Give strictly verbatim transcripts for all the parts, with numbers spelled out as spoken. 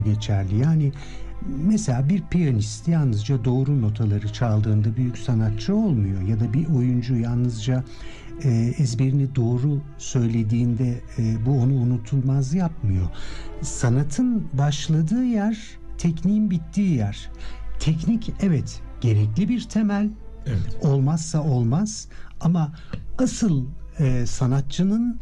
geçerli. Yani mesela bir piyanist yalnızca doğru notaları çaldığında büyük sanatçı olmuyor, ya da bir oyuncu yalnızca e, ezberini doğru söylediğinde e, bu onu unutulmaz yapmıyor. Sanatın başladığı yer, tekniğin bittiği yer. Teknik evet gerekli bir temel, Evet. olmazsa olmaz, ama asıl e, sanatçının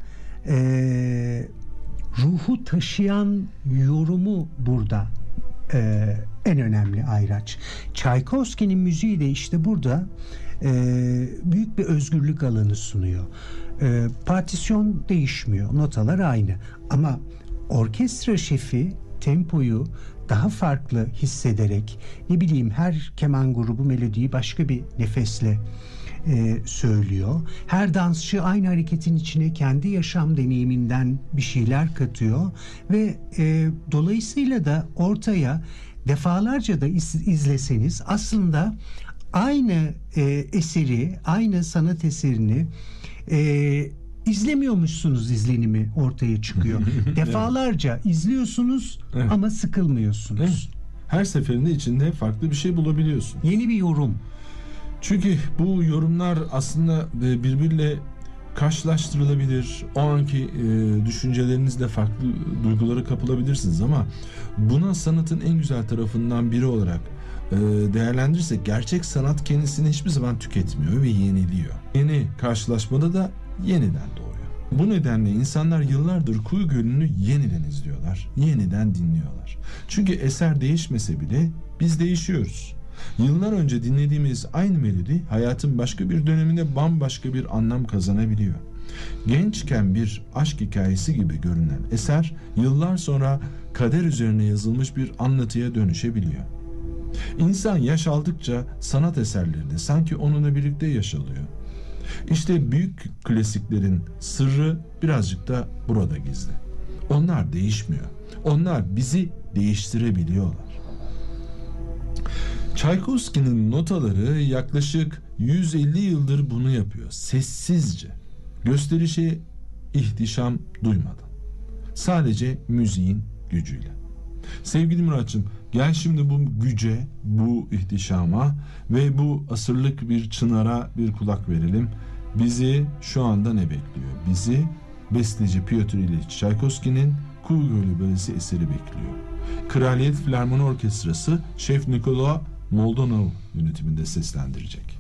e, ruhu taşıyan yorumu burada e, en önemli ayraç. Çaykovski'nin müziği de işte burada e, büyük bir özgürlük alanı sunuyor. E, partisyon değişmiyor, notalar aynı, ama orkestra şefi tempoyu daha farklı hissederek, ne bileyim, her keman grubu melodiyi başka bir nefesle e, söylüyor. Her dansçı aynı hareketin içine kendi yaşam deneyiminden bir şeyler katıyor ve e, dolayısıyla da ortaya defalarca da iz, izleseniz aslında aynı e, eseri, aynı sanat eserini e, izlemiyormuşsunuz izlenimi ortaya çıkıyor. Defalarca izliyorsunuz, evet, ama sıkılmıyorsunuz. Evet. Her seferinde içinde farklı bir şey bulabiliyorsun. Yeni bir yorum. Çünkü bu yorumlar aslında birbiriyle karşılaştırılabilir. O anki e, düşüncelerinizle farklı duygulara kapılabilirsiniz, ama buna sanatın en güzel tarafından biri olarak e, değerlendirirsek, gerçek sanat kendisini hiçbir zaman tüketmiyor ve yeniliyor. Yeni karşılaşmada da yeniden doğuyor. Bu nedenle insanlar yıllardır Kuğu Gölü'nü yeniden izliyorlar, yeniden dinliyorlar. Çünkü eser değişmese bile biz değişiyoruz. Yıllar önce dinlediğimiz aynı melodi hayatın başka bir döneminde bambaşka bir anlam kazanabiliyor. Gençken bir aşk hikayesi gibi görünen eser yıllar sonra kader üzerine yazılmış bir anlatıya dönüşebiliyor. İnsan yaş aldıkça sanat eserlerinde sanki onunla birlikte yaş alıyor. İşte büyük klasiklerin sırrı birazcık da burada gizli. Onlar değişmiyor. Onlar bizi değiştirebiliyorlar. Çaykovski'nin notaları yaklaşık yüz elli yıldır bunu yapıyor. Sessizce, gösterişe ihtişam duymadan. Sadece müziğin gücüyle. Sevgili Muratçım, gel şimdi bu güce, bu ihtişama ve bu asırlık bir çınara bir kulak verelim. Bizi şu anda ne bekliyor? Bizi besteci Piotr İliç Çaykovski'nin Kuğu Gölü Balesi eseri bekliyor. Kraliyet Filarmoni Orkestrası Şef Nikola Moldovan yönetiminde seslendirecek.